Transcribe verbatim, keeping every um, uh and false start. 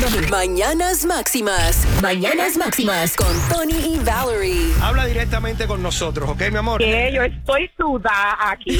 Mañanas Máximas. Mañanas Máximas con Tony y Valerie. Habla directamente con nosotros, ¿ok, mi amor? Que yo estoy sudada aquí.